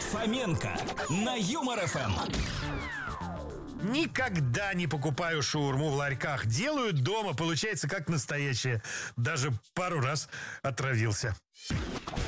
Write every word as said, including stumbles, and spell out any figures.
Фоменко на Юмор эф эм. Никогда не покупаю шаурму в ларьках. Делаю дома, получается как настоящая. Даже пару раз отравился.